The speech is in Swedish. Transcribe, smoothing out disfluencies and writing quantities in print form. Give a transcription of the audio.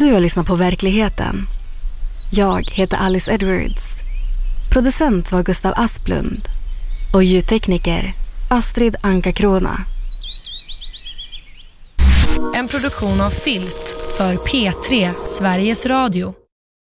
Du har lyssnat på Verkligheten. Jag heter Alice Edwards. Producent var Gustav Asplund. Och ljudtekniker Astrid Anka-Krona. En produktion av Filt för P3 Sveriges Radio.